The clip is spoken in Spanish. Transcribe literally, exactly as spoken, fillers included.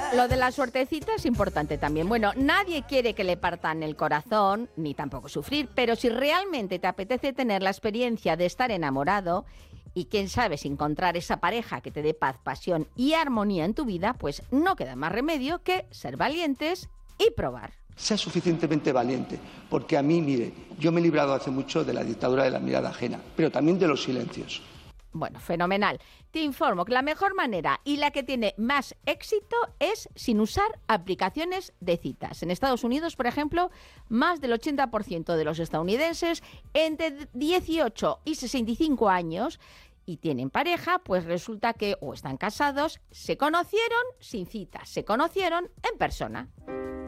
Lo de la suertecita es importante también. Bueno, nadie quiere que le partan el corazón, ni tampoco sufrir, pero si realmente te apetece tener la experiencia de estar enamorado y quién sabe si encontrar esa pareja que te dé paz, pasión y armonía en tu vida, pues no queda más remedio que ser valientes y probar. Sea suficientemente valiente, porque a mí, mire, yo me he librado hace mucho de la dictadura de la mirada ajena, pero también de los silencios. Bueno, fenomenal. Te informo que la mejor manera y la que tiene más éxito es sin usar aplicaciones de citas. En Estados Unidos, por ejemplo, más del ochenta por ciento de los estadounidenses entre dieciocho y sesenta y cinco años y tienen pareja, pues resulta que o están casados, se conocieron sin citas, se conocieron en persona.